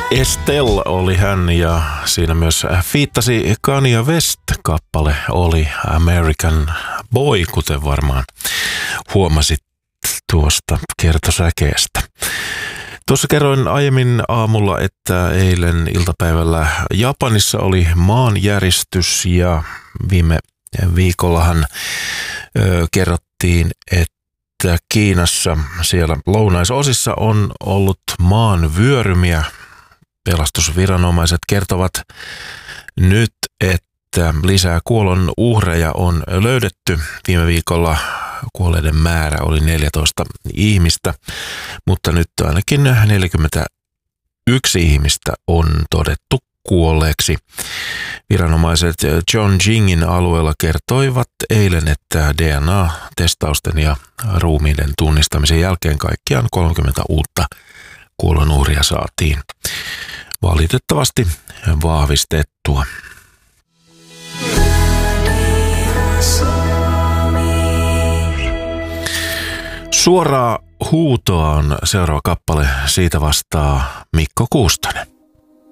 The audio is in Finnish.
Estelle oli hän ja siinä myös fiittasi Kanye West. Kappale oli American Boy, kuten varmaan huomasit tuosta kertosäkeestä. Tuossa kerroin aiemmin aamulla, että eilen iltapäivällä Japanissa oli maanjäristys ja viime viikollahan kerrottiin, että Kiinassa siellä lounaisosissa on ollut maanvyörymiä. Pelastusviranomaiset kertovat nyt, että lisää kuolon uhreja on löydetty. Viime viikolla kuolleiden määrä oli 14 ihmistä, mutta nyt ainakin 41 ihmistä on todettu kuolleeksi. Viranomaiset Chongqingin alueella kertoivat eilen, että DNA-testausten ja ruumiiden tunnistamisen jälkeen kaikkiaan 30 uutta kuolonuhria saatiin valitettavasti vahvistettua. Suoraa huutoa on seuraava kappale, siitä vastaa Mikko Kuustonen.